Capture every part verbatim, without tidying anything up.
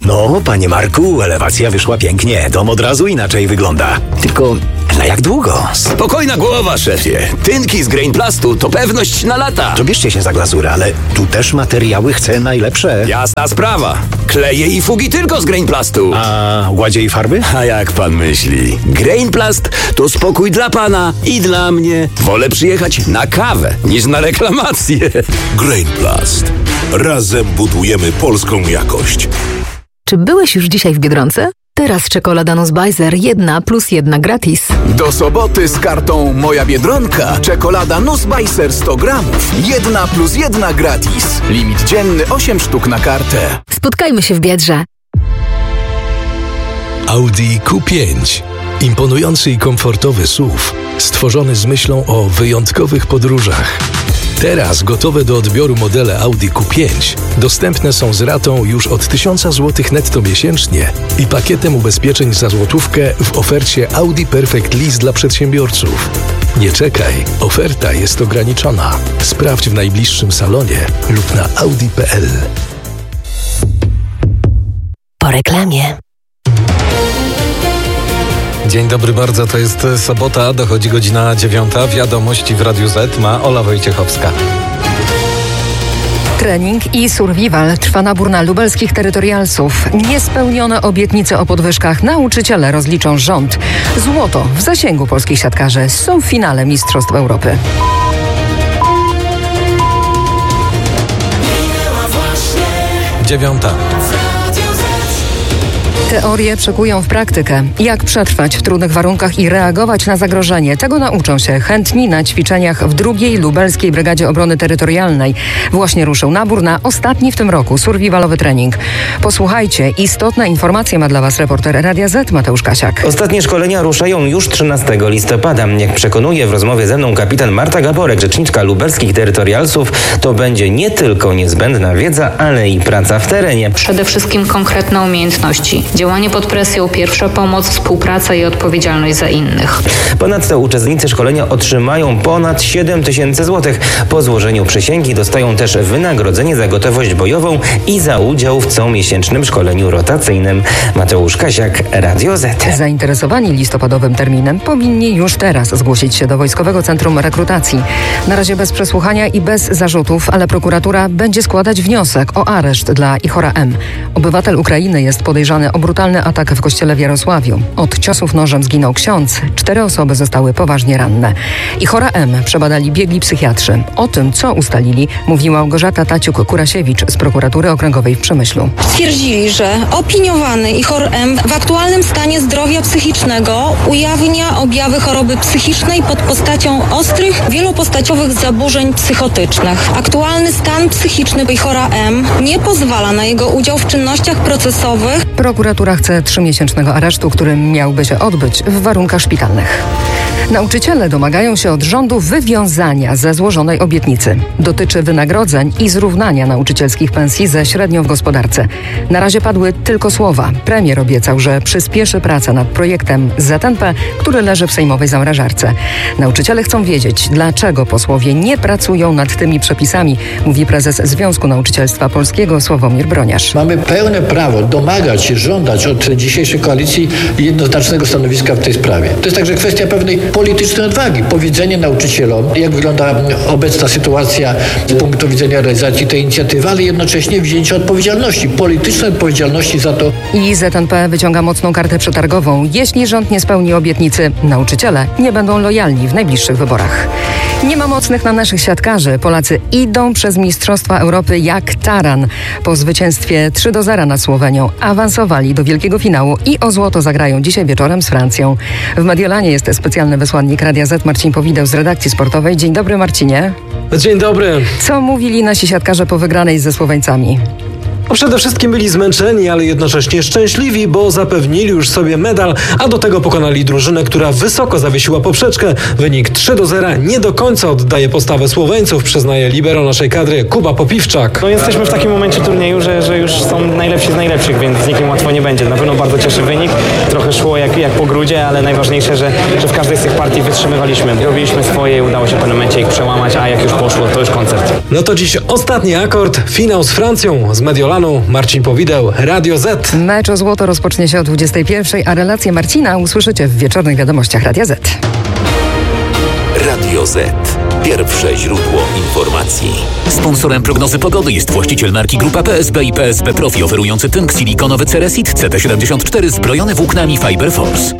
No, panie Marku, elewacja wyszła pięknie. Dom od razu inaczej wygląda. Tylko na jak długo? Spokojna głowa, szefie. Tynki z Grainplastu to pewność na lata. To bierzcie się za glazurę, ale tu też materiały chcę najlepsze. Jasna sprawa. Kleje i fugi tylko z Grainplastu. A gładzie i farby? A jak pan myśli? Grainplast to spokój dla pana i dla mnie. Wolę przyjechać na kawę niż na reklamację. Grainplast. Razem budujemy polską jakość. Czy byłeś już dzisiaj w Biedronce? Teraz czekolada Nussbeiser jedna plus jedna gratis. Do soboty z kartą Moja Biedronka. Czekolada Nussbeiser sto gramów. jedna plus jedna gratis. Limit dzienny osiem sztuk na kartę. Spotkajmy się w Biedrze. Audi Q pięć. Imponujący i komfortowy S U V. Stworzony z myślą o wyjątkowych podróżach. Teraz gotowe do odbioru modele Audi Q pięć dostępne są z ratą już od tysiąc złotych netto miesięcznie i pakietem ubezpieczeń za złotówkę w ofercie Audi Perfect Lease dla przedsiębiorców. Nie czekaj, oferta jest ograniczona. Sprawdź w najbliższym salonie lub na audi kropka p l. Po reklamie. Dzień dobry bardzo, to jest sobota, dochodzi godzina dziewiąta. Wiadomości w Radiu Z ma Ola Wojciechowska. Trening i survival. Trwa nabór na lubelskich terytorialsów. Niespełnione obietnice o podwyżkach nauczyciele rozliczą rząd. Złoto w zasięgu polskich siatkarzy są w finale Mistrzostw Europy. Dziewiąta. Teorie przekują w praktykę. Jak przetrwać w trudnych warunkach i reagować na zagrożenie? Tego nauczą się chętni na ćwiczeniach w drugiej Lubelskiej Brygadzie Obrony Terytorialnej. Właśnie ruszył nabór na ostatni w tym roku survivalowy trening. Posłuchajcie, istotne informacje ma dla Was reporter Radia Z Mateusz Kasiak. Ostatnie szkolenia ruszają już trzynastego listopada. Jak przekonuje w rozmowie ze mną kapitan Marta Gaborek, rzeczniczka lubelskich terytorialsów, to będzie nie tylko niezbędna wiedza, ale i praca w terenie. Przede wszystkim konkretne umiejętności. Działanie pod presją, pierwsza pomoc, współpraca i odpowiedzialność za innych. Ponadto uczestnicy szkolenia otrzymają ponad siedem tysięcy złotych. Po złożeniu przysięgi dostają też wynagrodzenie za gotowość bojową i za udział w comiesięcznym szkoleniu rotacyjnym. Mateusz Kasiak, Radio Z. Zainteresowani listopadowym terminem powinni już teraz zgłosić się do Wojskowego Centrum Rekrutacji. Na razie bez przesłuchania i bez zarzutów, ale prokuratura będzie składać wniosek o areszt dla Ihora M. Obywatel Ukrainy jest podejrzany o brutalny atak w kościele w Jarosławiu. Od ciosów nożem zginął ksiądz. Cztery osoby zostały poważnie ranne. Ihora M. przebadali biegli psychiatrzy. O tym, co ustalili, mówi Małgorzata Taciuk-Kurasiewicz z prokuratury okręgowej w Przemyślu. Stwierdzili, że opiniowany Ihor M. w aktualnym stanie zdrowia psychicznego ujawnia objawy choroby psychicznej pod postacią ostrych, wielopostaciowych zaburzeń psychotycznych. Aktualny stan psychiczny Ihora M. nie pozwala na jego udział w czynnościach procesowych. Prokuratura chce trzymiesięcznego aresztu, który miałby się odbyć w warunkach szpitalnych. Nauczyciele domagają się od rządu wywiązania ze złożonej obietnicy. Dotyczy wynagrodzeń i zrównania nauczycielskich pensji ze średnią w gospodarce. Na razie padły tylko słowa. Premier obiecał, że przyspieszy pracę nad projektem Z N P, który leży w sejmowej zamrażarce. Nauczyciele chcą wiedzieć, dlaczego posłowie nie pracują nad tymi przepisami, mówi prezes Związku Nauczycielstwa Polskiego Sławomir Broniarz. Mamy pełne prawo domagać się, żądać od dzisiejszej koalicji jednoznacznego stanowiska w tej sprawie. To jest także kwestia pewnej politycznej odwagi. Powiedzenie nauczycielom, jak wygląda obecna sytuacja z punktu widzenia realizacji tej inicjatywy, ale jednocześnie wzięcie odpowiedzialności, politycznej odpowiedzialności za to. I Z N P wyciąga mocną kartę przetargową. Jeśli rząd nie spełni obietnicy, nauczyciele nie będą lojalni w najbliższych wyborach. Nie ma mocnych na naszych siatkarzy. Polacy idą przez Mistrzostwa Europy jak taran. Po zwycięstwie trzy do zera nad Słowenią awansowali do wielkiego finału i o złoto zagrają dzisiaj wieczorem z Francją. W Mediolanie jest specjalny wysłannik Radia Z Marcin Powideł z redakcji sportowej. Dzień dobry, Marcinie. Dzień dobry. Co mówili nasi siatkarze po wygranej ze Słoweńcami? No przede wszystkim byli zmęczeni, ale jednocześnie szczęśliwi, bo zapewnili już sobie medal, a do tego pokonali drużynę, która wysoko zawiesiła poprzeczkę. Wynik trzy do zera nie do końca oddaje postawę Słoweńców, przyznaje libero naszej kadry Kuba Popiwczak. No jesteśmy w takim momencie turnieju, że, że już są najlepsi z najlepszych, więc z nikim łatwo nie będzie. Na pewno bardzo cieszy wynik. Trochę szło jak, jak po grudzie, ale najważniejsze, że, że w każdej z tych partii wytrzymywaliśmy. Robiliśmy swoje i udało się w pewnym momencie ich przełamać, a jak już poszło, to już koncert. No to dziś ostatni akord, finał z Francją, z Mediolanu. Marcin Powideł, Radio Z. Mecz o złoto rozpocznie się o dwudziestej pierwszej, a relację Marcina usłyszycie w wieczornych wiadomościach Radia Z. Radio Z. Pierwsze źródło informacji. Sponsorem prognozy pogody jest właściciel marki Grupa P S B i P S B Profi, oferujący tynk silikonowy Ceresit C T siedemdziesiąt cztery zbrojony włóknami Fiber Force.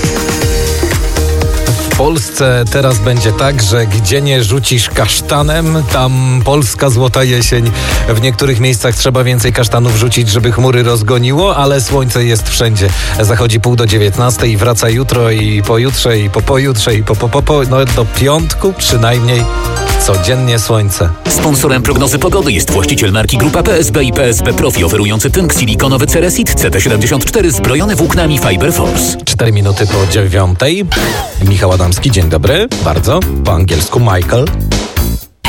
W Polsce teraz będzie tak, że gdzie nie rzucisz kasztanem, tam polska złota jesień. W niektórych miejscach trzeba więcej kasztanów rzucić, żeby chmury rozgoniło, ale słońce jest wszędzie. Zachodzi pół do dziewiętnastej i wraca jutro i pojutrze i po pojutrze i po po po, po no do piątku przynajmniej codziennie słońce. Sponsorem prognozy pogody jest właściciel marki Grupa P S B i P S B Profi, oferujący tynk silikonowy Ceresit C T siedemdziesiąt cztery zbrojony włóknami Fiber Force. Cztery minuty po dziewiątej. Michał Adamski, dzień dobry. Bardzo. Po angielsku Michael.